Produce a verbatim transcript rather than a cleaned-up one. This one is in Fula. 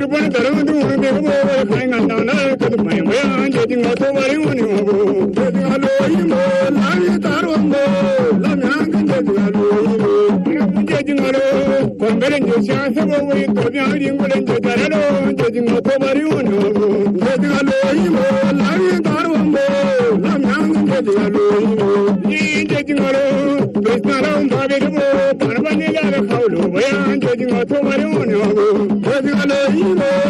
Kurban daram du de bo khai ngan na na ka du mai mai an je ding to bari uni bo je ding alo yi mo la ni taro mo la nyang kan je ding alo yi mo je ding alo kon bere je sha sa bo wi to nya ding bo len je taralo je ding to bari uni bo je ding alo yi mo la ni taro mo la nyang kan je ding alo yi mo ni je ding alo besna ra um ba be bo par ba ni la khawlo ba an je ding to bari